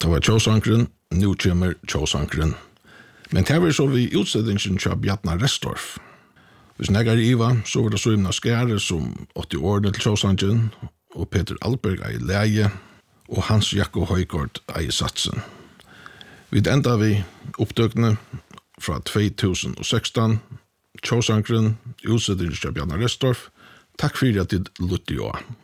Det var Tjåsankren, nu kommer Tjåsankren. Men det var så vi utsettingen til Bjarnar Restorff. Hvis negar Iva, så var det Søymna Skære som 80 årene til Tjåsankren, og Peter Alberg ei leie, og Hans Jakko Højgaard ei satsen. Vi enda vi oppdøkene fra 2016, Tjåsankren, utsettingen til Bjarnar Restorff. Takk for at du lytte jo.